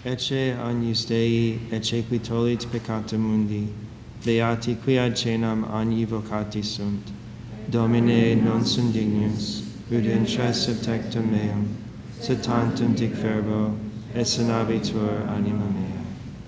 ecce agnus Dei, ecce qui tollit peccata mundi, beati qui ad cenam agni vocati sunt. Domine, non sum dignus, ut intres subtectum meum, sed tantum dic verbo, et sanabitur anima mea.